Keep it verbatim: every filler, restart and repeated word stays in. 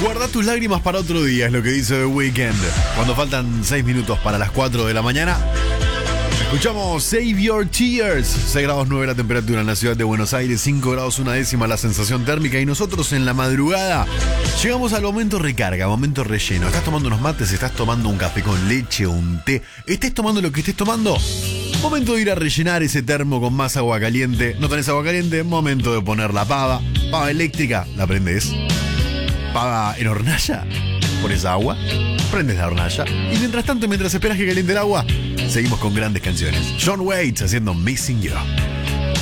Guarda tus lágrimas para otro día, es lo que dice The Weeknd. Cuando faltan seis minutos para las cuatro de la mañana, escuchamos Save Your Tears. seis grados nueve la temperatura en la ciudad de Buenos Aires, cinco grados una décima la sensación térmica. Y nosotros en la madrugada llegamos al momento recarga, momento relleno. ¿Estás tomando unos mates? ¿Estás tomando un café con leche o un té? ¿Estés tomando lo que estés tomando? Momento de ir a rellenar ese termo con más agua caliente. ¿No tenés agua caliente? Momento de poner la pava. Pava eléctrica, la prendés. Pava en hornalla, pones agua, prendes la hornalla. Y mientras tanto, mientras esperas que caliente el agua, seguimos con grandes canciones. John Waits haciendo Missing You.